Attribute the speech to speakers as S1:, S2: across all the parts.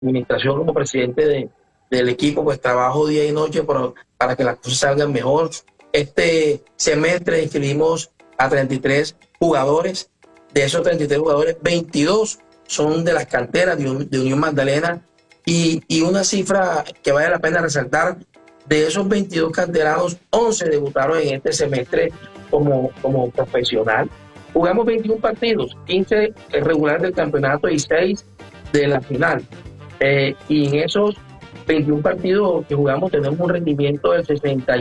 S1: administración, como presidente del equipo, pues trabajo día y noche para que las cosas salgan mejor. Este semestre inscribimos a 33 jugadores. De esos 33 jugadores, 22 son de las canteras de Unión Magdalena. Y una cifra que vale la pena resaltar: de esos 22 canteranos, 11 debutaron en este semestre como profesional. Jugamos 21 partidos, 15 regulares del campeonato y 6 de la final. Y en esos 21 partidos que jugamos tenemos un rendimiento del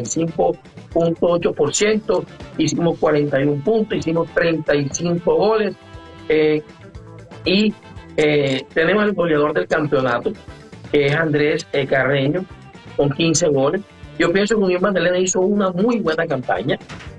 S1: 65.8%, hicimos 41 puntos, hicimos 35 goles, y tenemos el goleador del campeonato, que es Andrés Carreño, con 15 goles. Yo pienso que Unión Magdalena hizo una muy buena campaña.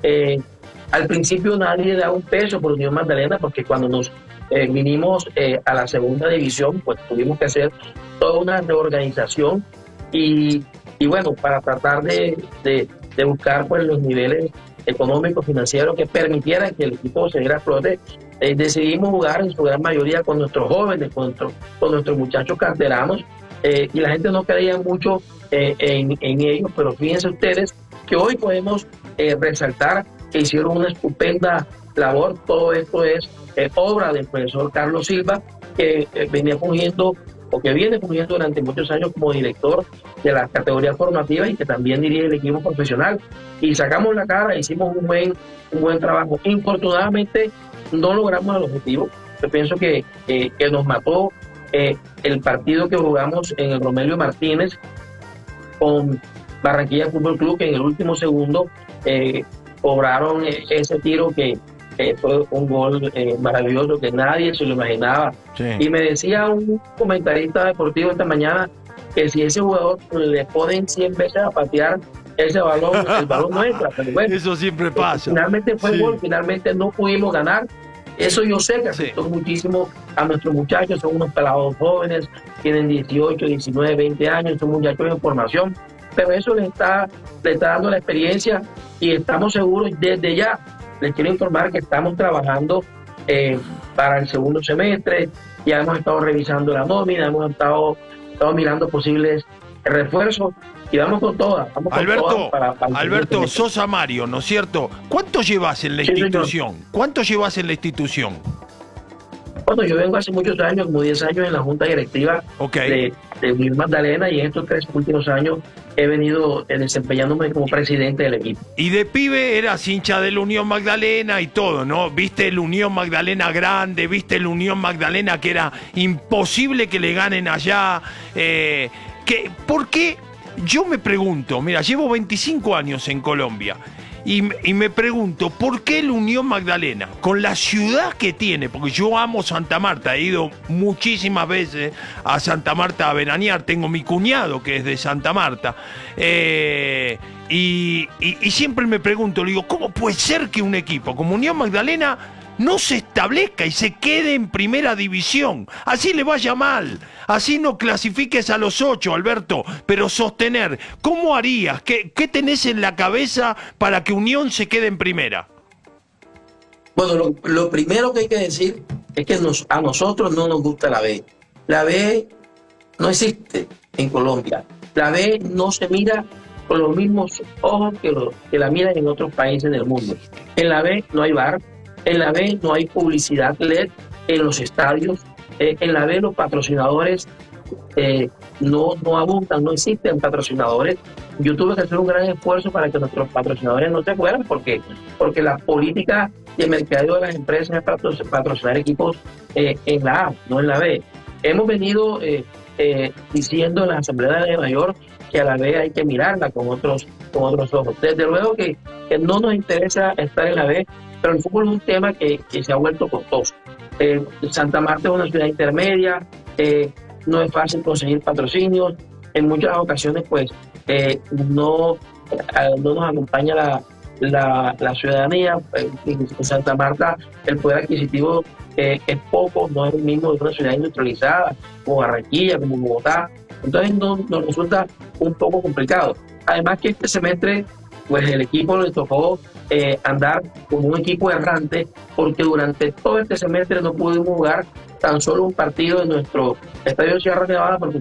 S1: Al principio nadie daba un peso por Unión Magdalena, porque cuando nos vinimos a la segunda división, pues tuvimos que hacer toda una reorganización y bueno, para tratar de buscar pues los niveles económicos, financieros que permitieran que el equipo se diera a flote. Decidimos jugar en su gran mayoría con nuestros jóvenes, con nuestros muchachos canteranos, y la gente no creía mucho en ellos, pero fíjense ustedes que hoy podemos resaltar que hicieron una estupenda labor. Todo esto es obra del profesor Carlos Silva, que venía fungiendo o que viene fungiendo durante muchos años como director de las categorías formativas y que también dirige el equipo profesional. Y sacamos la cara, hicimos un buen trabajo. Infortunadamente no logramos el objetivo. Yo pienso que nos mató el partido que jugamos en el Romelio Martínez con Barranquilla Fútbol Club, que en el último segundo cobraron ese tiro que fue un gol maravilloso que nadie se lo imaginaba. Sí. Y me decía un comentarista deportivo esta mañana que si ese jugador le ponen 100 veces a patear ese balón, el balón no entra. Pero bueno,
S2: eso siempre pasa.
S1: Finalmente fue gol, finalmente no pudimos ganar. Eso yo sé que afectó muchísimo a nuestros muchachos. Son unos pelados jóvenes, tienen 18, 19, 20 años, son muchachos en formación, pero eso les está dando la experiencia y estamos seguros desde ya. Les quiero informar que estamos trabajando para el segundo semestre. Ya hemos estado revisando la nómina, hemos estado mirando posibles refuerzos y vamos con todas.
S2: Alberto, sos Amario, ¿no es cierto? ¿Cuánto llevas en la institución?
S1: Señor.
S2: ¿Cuánto llevas en la institución?
S1: Bueno, yo vengo hace muchos años, como 10 años en la Junta Directiva de Unión Magdalena, y en estos 3 últimos años he venido desempeñándome como presidente del equipo.
S2: Y de pibe eras hincha de la Unión Magdalena y todo, ¿no? Viste el Unión Magdalena grande, viste el Unión Magdalena que era imposible que le ganen allá. ¿Por qué? Yo me pregunto, mira, llevo 25 años en Colombia y me pregunto, ¿por qué el Unión Magdalena, con la ciudad que tiene? Porque yo amo Santa Marta, he ido muchísimas veces a Santa Marta a veranear, tengo mi cuñado que es de Santa Marta, y siempre me pregunto, le digo, ¿cómo puede ser que un equipo como Unión Magdalena no se establezca y se quede en primera división? Así le vaya mal, así no clasifiques a los 8, Alberto, pero sostener. ¿Cómo harías? ¿Qué tenés en la cabeza para que Unión se quede en primera?
S1: Bueno, lo primero que hay que decir es que a nosotros no nos gusta la B. La B no existe en Colombia. La B no se mira con los mismos ojos que la miran en otros países del mundo. En la B no hay bar. En la B no hay publicidad LED en los estadios. En la B los patrocinadores no abundan, no existen patrocinadores. Yo tuve que hacer un gran esfuerzo para que nuestros patrocinadores no se fueran, porque la política y el mercadeo de las empresas es patrocinar equipos en la A, no en la B. Hemos venido diciendo en la Asamblea de Nueva York que a la B hay que mirarla con otros ojos. Desde luego que no nos interesa estar en la B, pero el fútbol es un tema que se ha vuelto costoso. Santa Marta es una ciudad intermedia, no es fácil conseguir patrocinios, en muchas ocasiones pues no nos acompaña la ciudadanía. En Santa Marta el poder adquisitivo es poco, no es el mismo de una ciudad industrializada como Barranquilla, como Bogotá. Entonces nos resulta un poco complicado. Además que este semestre pues el equipo le tocó andar como un equipo errante, porque durante todo este semestre no pudimos jugar tan solo un partido en nuestro Estadio Sierra Nevada, porque